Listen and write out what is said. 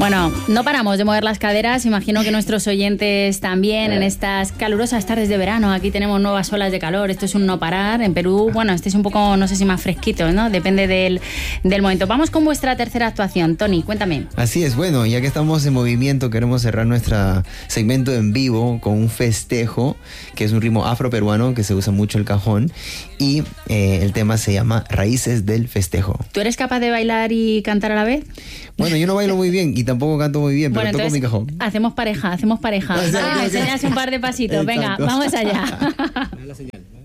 Bueno, no paramos de mover las caderas, imagino que nuestros oyentes también en estas calurosas tardes de verano. Aquí tenemos nuevas olas de calor, esto es un no parar. En Perú, bueno, este es un poco, no sé si más fresquito, ¿no? Depende del momento. Vamos con vuestra tercera actuación, Tony, cuéntame. Así es, bueno, ya que estamos en movimiento, queremos cerrar nuestro segmento en vivo con un festejo, que es un ritmo afroperuano que se usa mucho el cajón, y el tema se llama Raíces del Festejo. ¿Tú eres capaz de bailar y cantar a la vez? Bueno, yo no bailo muy bien y tampoco canto muy bien, pero bueno, toco mi cajón. Hacemos pareja. O sea, Enseñas un par de pasitos. Venga, exacto. vamos allá. La señal.